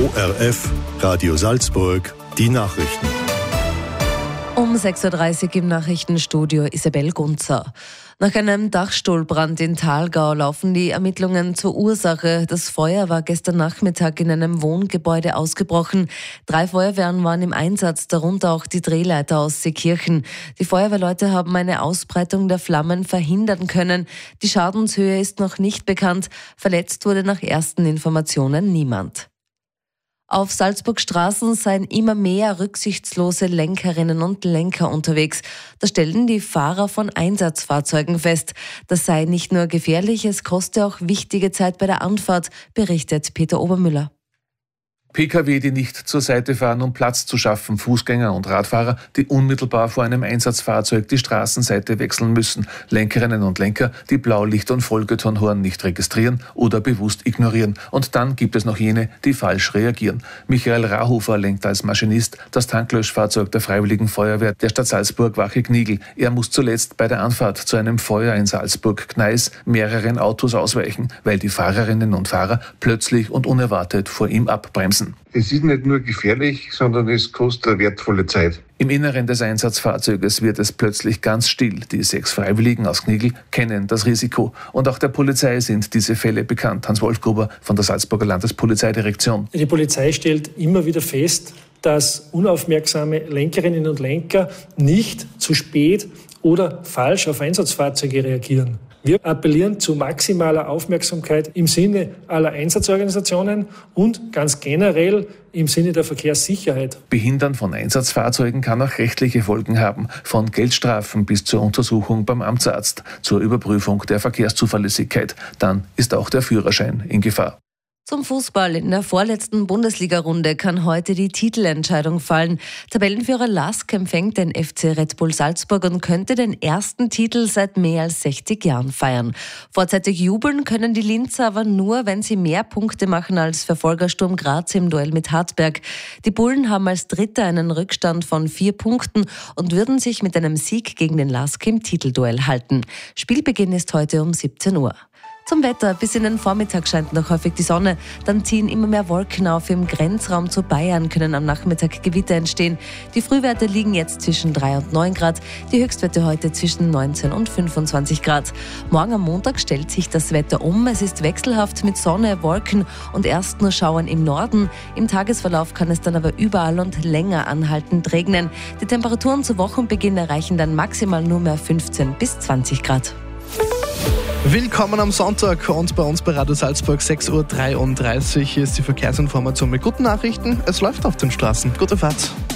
ORF, Radio Salzburg, die Nachrichten. Um 6.30 Uhr im Nachrichtenstudio Isabel Gunzer. Nach einem Dachstuhlbrand in Thalgau laufen die Ermittlungen zur Ursache. Das Feuer war gestern Nachmittag in einem Wohngebäude ausgebrochen. 3 Feuerwehren waren im Einsatz, darunter auch die Drehleiter aus Seekirchen. Die Feuerwehrleute haben eine Ausbreitung der Flammen verhindern können. Die Schadenshöhe ist noch nicht bekannt. Verletzt wurde nach ersten Informationen niemand. Auf Salzburg Straßen seien immer mehr rücksichtslose Lenkerinnen und Lenker unterwegs. Das stellen die Fahrer von Einsatzfahrzeugen fest. Das sei nicht nur gefährlich, es koste auch wichtige Zeit bei der Anfahrt, berichtet Peter Obermüller. Pkw, die nicht zur Seite fahren, um Platz zu schaffen, Fußgänger und Radfahrer, die unmittelbar vor einem Einsatzfahrzeug die Straßenseite wechseln müssen, Lenkerinnen und Lenker, die Blaulicht- und Folgetonhorn nicht registrieren oder bewusst ignorieren. Und dann gibt es noch jene, die falsch reagieren. Michael Rahofer lenkt als Maschinist das Tanklöschfahrzeug der Freiwilligen Feuerwehr der Stadt Salzburg Wache-Gnigl. Er muss zuletzt bei der Anfahrt zu einem Feuer in Salzburg-Gneis mehreren Autos ausweichen, weil die Fahrerinnen und Fahrer plötzlich und unerwartet vor ihm abbremsen. Es ist nicht nur gefährlich, sondern es kostet wertvolle Zeit. Im Inneren des Einsatzfahrzeuges wird es plötzlich ganz still. Die 6 Freiwilligen aus Gnigl kennen das Risiko. Und auch der Polizei sind diese Fälle bekannt. Hans-Wolf Gruber von der Salzburger Landespolizeidirektion. Die Polizei stellt immer wieder fest, dass unaufmerksame Lenkerinnen und Lenker nicht zu spät oder falsch auf Einsatzfahrzeuge reagieren. Wir appellieren zu maximaler Aufmerksamkeit im Sinne aller Einsatzorganisationen und ganz generell im Sinne der Verkehrssicherheit. Behindern von Einsatzfahrzeugen kann auch rechtliche Folgen haben, von Geldstrafen bis zur Untersuchung beim Amtsarzt, zur Überprüfung der Verkehrszuverlässigkeit. Dann ist auch der Führerschein in Gefahr. Zum Fußball. In der vorletzten Bundesliga-Runde kann heute die Titelentscheidung fallen. Tabellenführer LASK empfängt den FC Red Bull Salzburg und könnte den ersten Titel seit mehr als 60 Jahren feiern. Vorzeitig jubeln können die Linzer aber nur, wenn sie mehr Punkte machen als Verfolger Sturm Graz im Duell mit Hartberg. Die Bullen haben als Dritter einen Rückstand von 4 Punkten und würden sich mit einem Sieg gegen den LASK im Titelduell halten. Spielbeginn ist heute um 17 Uhr. Zum Wetter. Bis in den Vormittag scheint noch häufig die Sonne. Dann ziehen immer mehr Wolken auf. Im Grenzraum zu Bayern können am Nachmittag Gewitter entstehen. Die Frühwerte liegen jetzt zwischen 3 und 9 Grad. Die Höchstwerte heute zwischen 19 und 25 Grad. Morgen am Montag stellt sich das Wetter um. Es ist wechselhaft mit Sonne, Wolken und erst nur Schauern im Norden. Im Tagesverlauf kann es dann aber überall und länger anhaltend regnen. Die Temperaturen zu Wochenbeginn erreichen dann maximal nur mehr 15 bis 20 Grad. Willkommen am Sonntag und bei uns bei Radio Salzburg 6.33 Uhr. Hier ist die Verkehrsinformation mit guten Nachrichten. Es läuft auf den Straßen. Gute Fahrt.